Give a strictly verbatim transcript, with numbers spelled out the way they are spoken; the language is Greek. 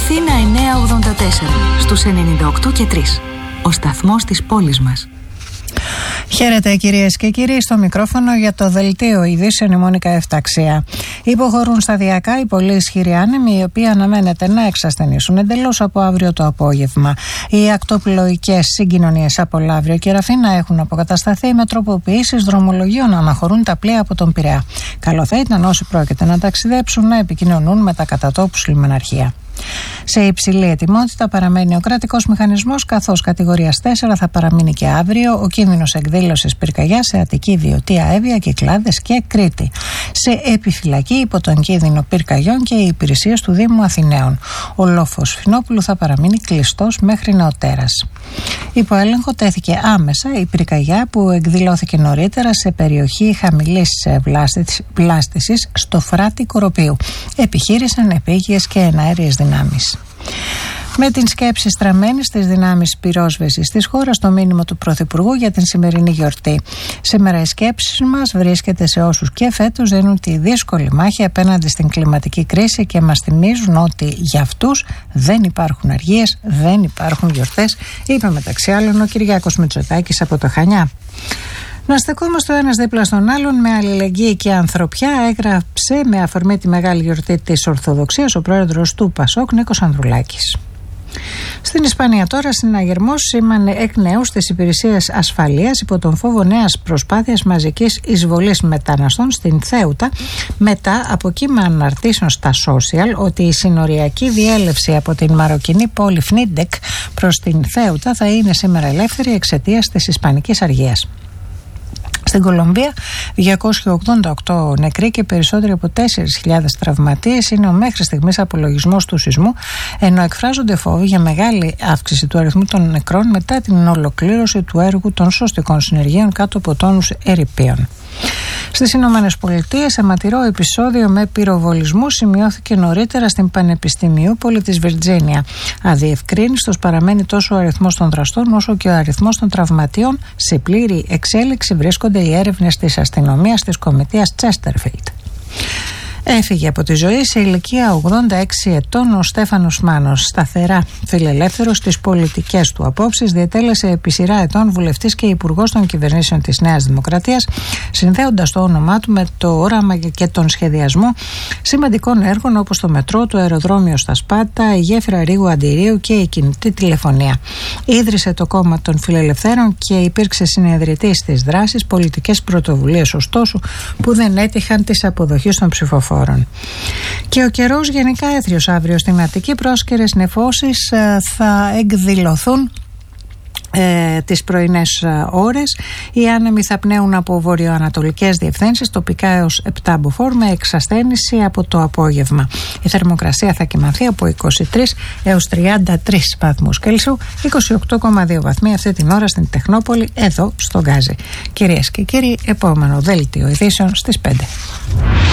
Αθήνα εννιακόσια ογδόντα τέσσερα, στους ενενήντα οκτώ και τρία. Ο σταθμός της πόλης μας. Χαίρετε κυρίες και κύριοι, στο μικρόφωνο για το δελτίο ειδήσεων η Μόνικα Εφταξία. Υποχωρούν σταδιακά οι πολύ ισχυροί άνεμοι, οι οποίοι αναμένεται να εξασθενήσουν εντελώς από αύριο το απόγευμα. Οι ακτοπλοϊκές συγκοινωνίες από Λαύριο και Ραφίνα έχουν αποκατασταθεί με τροποποιήσεις δρομολογίων να αναχωρούν τα πλοία από τον Πειραιά. Καλό θα ήταν όσοι πρόκειται να ταξιδέψουν να επικοινωνούν με τα κατατόπους λιμεναρχεία. Σε υψηλή ετοιμότητα παραμένει ο κρατικός μηχανισμός, καθώς κατηγορίας τέσσερα θα παραμείνει και αύριο ο κίνδυνος εκδήλωσης πυρκαγιά σε Αττική, Βιωτία, Εύβοια, Κυκλάδες και Κρήτη. Σε επιφυλακή υπό τον κίνδυνο πυρκαγιών και οι υπηρεσίες του Δήμου Αθηναίων. Ο λόφος Φινόπουλου θα παραμείνει κλειστός μέχρι νεοτέρας. Υπό έλεγχο τέθηκε άμεσα η πυρκαγιά που εκδηλώθηκε νωρίτερα σε περιοχή χαμηλής βλάστησης στο Φράτη Κοροπίου. Επιχείρησαν επίγειες και εναέριες δυνάμεις. Με την σκέψη στραμμένη στις δυνάμεις πυρόσβεσης της χώρας, το μήνυμα του Πρωθυπουργού για την σημερινή γιορτή. Σήμερα η σκέψη μας βρίσκεται σε όσους και φέτος δίνουν τη δύσκολη μάχη απέναντι στην κλιματική κρίση και μας θυμίζουν ότι για αυτούς δεν υπάρχουν αργίες, δεν υπάρχουν γιορτές, είπε μεταξύ άλλων ο Κυριάκος Μητσοτάκης από το Χανιά. Να στεκόμαστε ο ένας δίπλα στον άλλον με αλληλεγγύη και ανθρωπιά, έγραψε με αφορμή τη μεγάλη γιορτή της Ορθοδοξίας ο πρόεδρος του Πασόκ, Νίκος Ανδρουλάκης. Στην Ισπανία τώρα συναγερμός σήμανε εκ νέου στις υπηρεσίες ασφαλείας υπό τον φόβο νέας προσπάθειας μαζικής εισβολής μεταναστών στην Θέουτα, μετά από κύμα αναρτήσεων στα social ότι η συνοριακή διέλευση από την μαροκινή πόλη Φνίντεκ προς την Θέουτα θα είναι σήμερα ελεύθερη εξαιτίας της ισπανικής αργίας. Στην Κολομβία, διακόσιοι ογδόντα οκτώ νεκροί και περισσότεροι από τέσσερις χιλιάδες τραυματίες είναι ο μέχρι στιγμής απολογισμός του σεισμού, ενώ εκφράζονται φόβοι για μεγάλη αύξηση του αριθμού των νεκρών μετά την ολοκλήρωση του έργου των σωστικών συνεργείων κάτω από τόνους ερειπίων. Στις Ηνωμένες Πολιτείες, αιματηρό επεισόδιο με πυροβολισμού σημειώθηκε νωρίτερα στην Πανεπιστημιούπολη της Βιρτζίνια. Αδιευκρίνιστος παραμένει τόσο ο αριθμός των δραστών όσο και ο αριθμός των τραυματιών. Σε πλήρη εξέλιξη βρίσκονται οι έρευνες της αστυνομίας της κομιτείας Τσέστερφιλντ. Έφυγε από τη ζωή σε ηλικία ογδόντα έξι ετών ο Στέφανος Μάνος. Σταθερά φιλελεύθερος στις πολιτικές του απόψεις, διετέλεσε επί σειρά ετών βουλευτής και υπουργός των κυβερνήσεων της Νέας Δημοκρατίας, συνδέοντας το όνομά του με το όραμα και τον σχεδιασμό σημαντικών έργων όπως το μετρό, το αεροδρόμιο στα Σπάτα, η γέφυρα Ρήγου Αντιρίου και η κινητή τηλεφωνία. Ίδρυσε το κόμμα των Φιλελευθέρων και υπήρξε συνεδριτής της δράσης, πολιτικές πρωτοβουλίες ωστόσο που δεν έτυχαν της αποδοχής των ψηφοφόρων. Και ο καιρός γενικά έθριος. Αύριο στην Αττική πρόσκαιρες νεφώσεις θα εκδηλωθούν ε, τις πρωινές ώρες. Οι άνεμοι θα πνέουν από βορειοανατολικές διευθύνσεις, τοπικά έως επτά μποφόρ, με εξασθένηση από το απόγευμα. Η θερμοκρασία θα κυμανθεί από είκοσι τρεις έως τριάντα τρεις βαθμούς Κέλσιου, είκοσι οκτώ κόμμα δύο βαθμοί αυτή την ώρα στην Τεχνόπολη, εδώ στο Γκάζι. Κυρίες και κύριοι, επόμενο δέλτιο ειδήσεων στις πέντε.